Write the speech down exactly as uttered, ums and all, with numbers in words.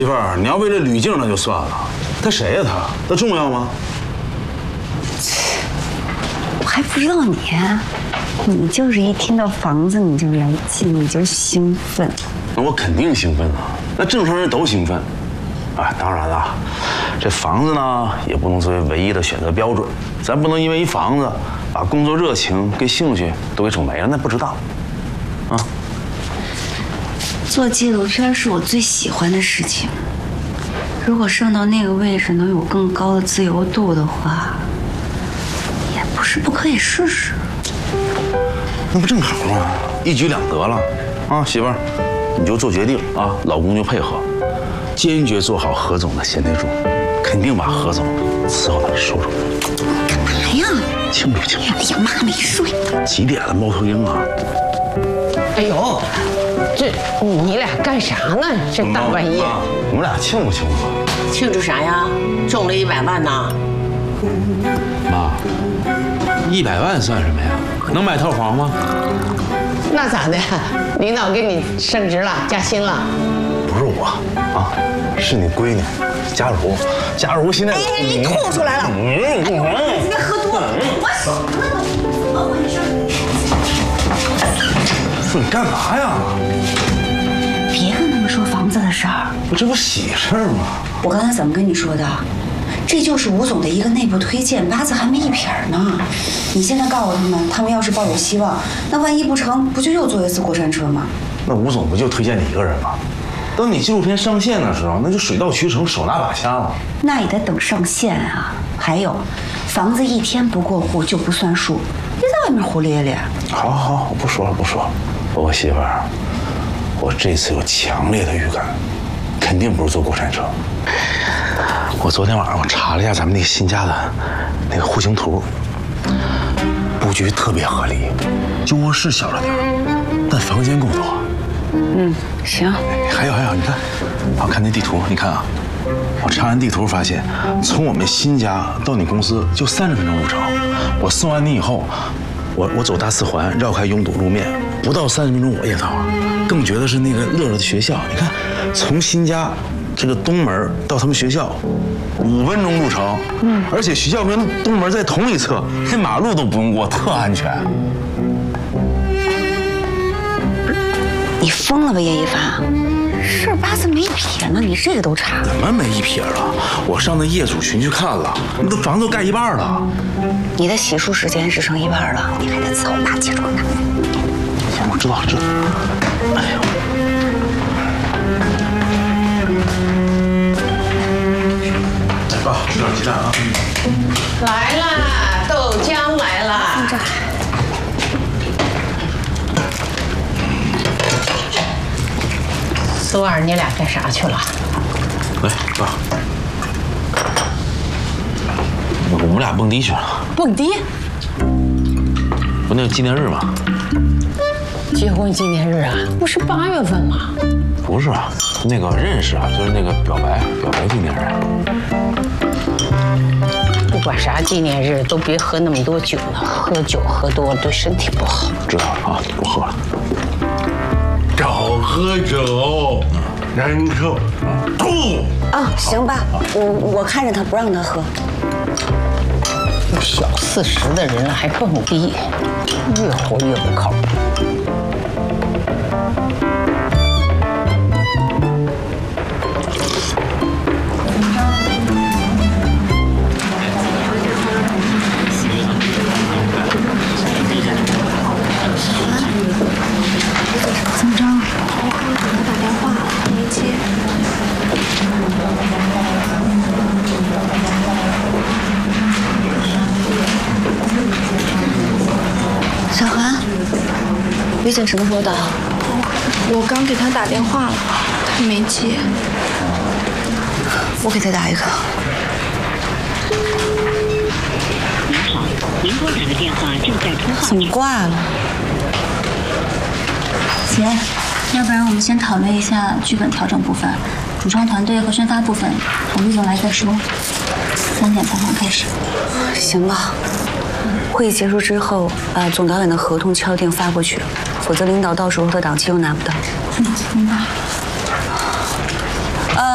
媳妇儿，你要为了吕静那就算了，他谁呀？他他重要吗？ 我还不知道你，你就是一听到房子你就来劲，你就兴奋。 那我肯定兴奋啊，那正常人都兴奋。啊，当然了，这房子呢也不能作为唯一的选择标准，咱不能因为一房子把工作热情跟兴趣都给整没了，那不值当。啊。 做纪录片是我最喜欢的事情。如果上到那个位置能有更高的自由度的话，也不是不可以试试。 那不正好吗？一举两得了。啊，媳妇儿，你就做决定啊，老公就配合，坚决做好何总的贤内助，肯定把何总伺候的舒舒服服。 干嘛呀？ 清楚清楚。 哎呀妈，没睡。 几点了，猫头鹰啊？ 哎呦！ 这你俩干啥呢？这大半夜， 我们俩庆祝庆祝。庆祝啥呀？中了一百万呢？ 妈，一百万算什么呀？能买套房吗？ 那咋的？领导给你升职了，加薪了？ 不是我啊，是你闺女，佳茹。佳茹现在…… 哎，你吐出来了！哎呦，今天喝多了，我醒了都，怎么回事？ 你干嘛呀？ 别跟他们说房子的事儿。 我这不喜事儿吗？ 我刚才怎么跟你说的？这就是吴总的一个内部推荐，八字还没一撇呢。你现在告诉他们，他们要是抱有希望，那万一不成，不就又坐一次过山车吗？ 那吴总不就推荐你一个人吗？等你纪录片上线的时候，那就水到渠成，手拿把掐了。 那也得等上线啊。还有，房子一天不过户就不算数，别在外面胡咧咧。 好好好，我不说了，不说了。 不过媳妇儿，我这次有强烈的预感，肯定不是坐过山车。我昨天晚上我查了一下咱们那个新家的那个户型图，布局特别合理，就卧室小了点儿，但房间够多。 嗯，行。 还有还有，你看，我看那地图，你看啊，我查完地图发现，从我们新家到你公司就三十分钟路程。我送完你以后。 我我走大四环，绕开拥堵路面，不到三十分钟我也到了。更绝的是那个乐乐的学校，你看，从新家这个东门到他们学校，五分钟路程。嗯，而且学校跟东门在同一侧，连马路都不用过，特安全。 你疯了吧，叶一凡？事儿八字没撇呢，你这个都查？ 怎么没一撇了？我上那业主群去看了，那都房子都盖一半了。 你的洗漱时间只剩一半了，你还得伺候大姐状态。 行，我知道，知道。哎呦，来爸，吃点鸡蛋啊。 来啦，豆浆来啦。放这儿。苏二，你俩干啥去了？ 来，爸。 我们俩蹦迪去了。 蹦迪？ 不那个纪念日吗？ 结婚纪念日啊？不是八月份吗？ 不是啊，那个认识啊，就是那个表白表白纪念日。 不管啥纪念日，都别喝那么多酒了，喝酒喝多了对身体不好。 知道了啊，不喝了。 少喝酒，难受。吐。 啊，行吧，我我看着他，不让他喝。 小四十的人了还蹦迪，越活越不靠谱。 怎么着？我给他打电话没接。 小韩，于姐什么时候到？ 我刚给他打电话了，他没接。 我给他打一个。 您好，您拨打的电话正在通话。 怎么挂了？姐，要不然我们先讨论一下剧本调整部分，主创团队和宣发部分，等陆总来再说。三点采访开始。行吧。会议结束之后，把总导演的合同敲定发过去，否则领导到时候的档期又拿不到。嗯，明白。